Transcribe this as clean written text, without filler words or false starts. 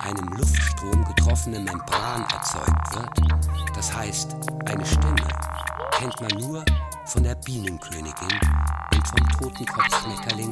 einem Luftstrom getroffene Membran erzeugt wird, das heißt, eine Stimme, kennt man nur von der Bienenkönigin und vom Totenkopfschmetterling